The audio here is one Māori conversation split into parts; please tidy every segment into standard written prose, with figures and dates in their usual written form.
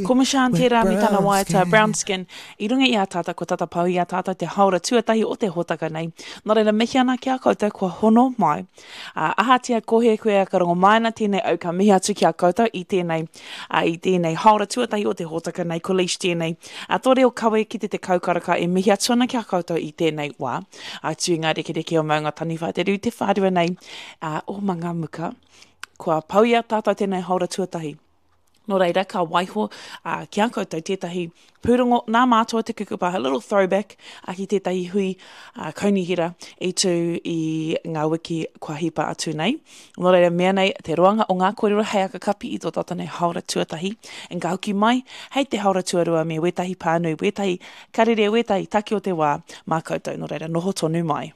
Ko Mishan tērā mi tana waita brown skin. I runga i a tātou ko tata pau i a tātou te haura tuatahi o te hotaka nei. Nō reira mihi ana ki a koutou kua hono mai. Ahatia kohe koe a karongo maina tēnei au ka mihi atu ki a koutou i tēnei haura tuatahi o te hotaka nei, ko leash tēnei. Tore o kawe ki te kaukaraka e mihi atu ana ki a koutou i tēnei wā. Tui ngā rekereke o maunga taniwha te riu te whārua nei. O manga muka, kua pau i a tātou tēnei haura tuatahi. Nō reira, ka waiho ki a koutou tētahi pūrongo nā mātua te kukupa, a little throwback ki tētahi hui kaunihira i tū i ngā wiki kua hipa atu nei. Nō reira, mea nei, te roanga o ngā kōrero hei aka kapi i tō tātou nei haura tuatahi. En ka hoki mai, hei te haura tuarua me wetahi pānui, wetahi karere, wetahi taki o te wā, mā koutou, nō reira, noho tonu mai.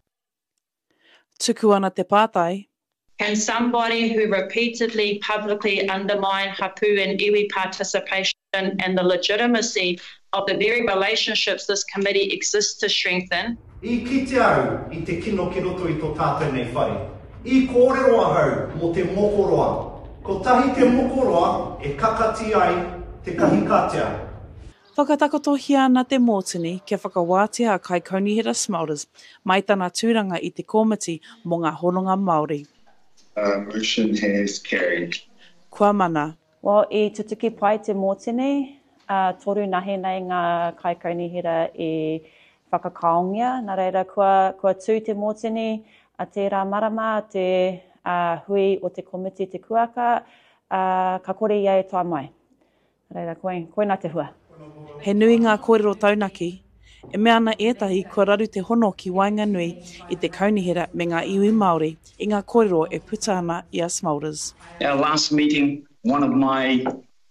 Tuku ana te pātai. And somebody who repeatedly publicly undermined hapu and iwi participation and the legitimacy of the very relationships this committee exists to strengthen. I kite au i te kino ki roto i tō tātou nei whare. I kōrero ahau mo te mokoroa. Ko tahi te mokoroa e kakati ai te kahikatea. Whakatakotohia ana te mōtini kia whakawātea a kai kaunihira Smulders mai tana tūranga i te komiti mo ngā hononga Māori. Motion has carried. Kua mana. Well, I tutuki pai te mōtini, toru nahe nei ngā kai kaunihira I whakakaongia. Nā reira, kua tū te mōtini, a tērā marama, te hui o te komiti te kuaka, ka kore ia e toa mai. Nā reira, koe nā te hua. He nui ngā kōrero taunaki, e mea ana ētahi kua raru te hono ki Wainganui I te kaunihira me ngā iwi Māori I ngā kōrero e puta ana I a Smulders. Our last meeting, one of my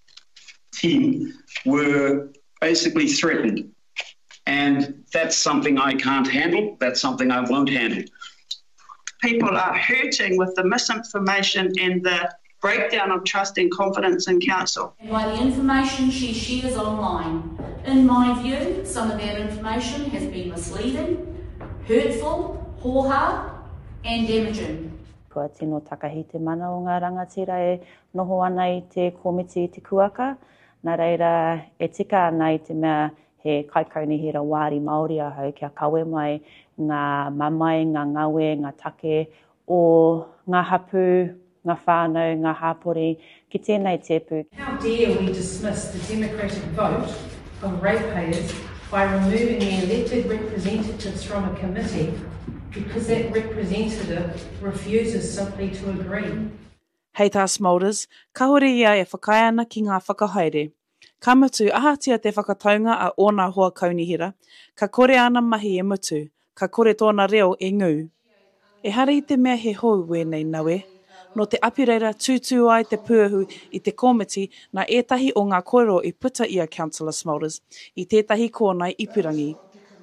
team were basically threatened. And that's something I can't handle. That's something I won't handle. People are hurting with the misinformation and the breakdown of trust and confidence in council. And by the information she shares online, in my view, some of that information has been misleading, hurtful, hoha, and damaging. Kua tino takahi te mana o ngā rangatira e noho ana I te komiti te kuaka. Nā reira, e tika ana I te mea he kaikaunihira wāri Māori ahau kia kawe mai ngā mamai, ngā ngawe, ngā take o ngā hapu, ngā whānau, ngā hāpori, ki tēnei tepu. How dare we dismiss the democratic vote of ratepayers by removing the elected representatives from a committee because that representative refuses simply to agree. Hei tā Smulders, ka hore ia e whakai ana ki ngā whakahaere. Ka mutu ahatia te whakataunga a ōna hoa kaunihira, ka kore ana mahi e mutu, ka kore tōna reo e ngū. E hara I te mea he hou wēnei nawe. No te apireira tūtū ai te puahu I te komiti na ētahi o ngā kōrero I puta I a Councillor Smulders, I tētahi kōnai ipurangi.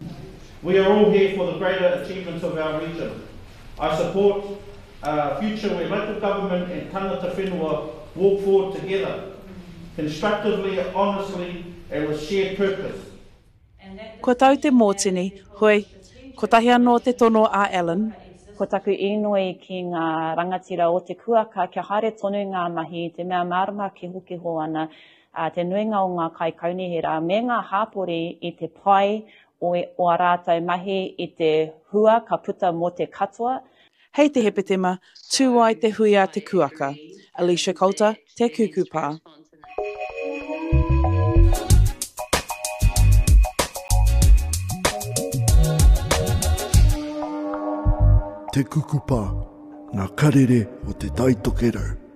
We are all here for the greater achievements of our region. I support a future where local government and tangata whenua walk forward together, constructively, honestly and with shared purpose. Ko tau te mōtini, hoi, ko tahi anō te tono a Alan. Ko taku inoi ki ngā rangatira o te kuaka, kia haere tonu ngā mahi, te mea marama ki hoki ho ana, te nuinga o ngā kai kaunihira, me ngā hāpori I te pai o a rātou mahi I te hua ka puta mo te katoa. Hei te hepetema, tū ai te hui a te kuaka. Alicia Coulter, te kukupā. Te kukupa, ngā karere o te taitokerau.